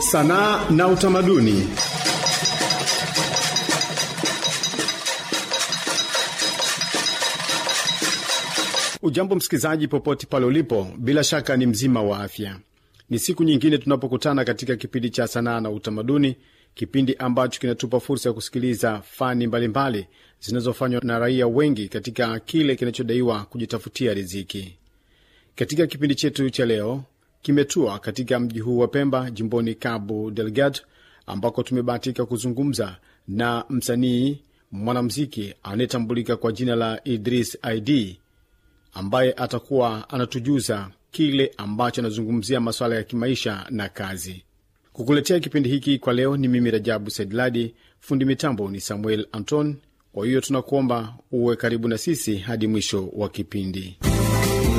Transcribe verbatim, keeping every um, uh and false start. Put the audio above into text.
Sanaa na utamaduni. Ujambo msikizaji popote pale ulipo, bila shaka ni mzima wa afya. Ni siku nyingine tunapokutana katika kipindi cha sanaa na utamaduni, kipindi ambacho kinatupa fursa ya kusikiliza fani mbalimbali zinazofanywa na raia wengi katika kile kinachodaiwa kujitafutia riziki. Katika kipindi chetu cha leo, kimetua katika mji huu wa Pemba, jimboni Cabo Delgado, ambako tumebahatika kuzungumza na msanii mwanamuziki anayetambulika kwa jina la Idris I D, ambaye atakuwa anatujuza kile ambacho anazungumzia masuala ya kimaisha na kazi. Kukuletea kipindi hiki kwa leo ni mimi Rajabu Saidladi, fundi mitambo ni Samuel Anton. Kwa hiyo tunakuomba uwe karibu na sisi hadi mwisho wa kipindi.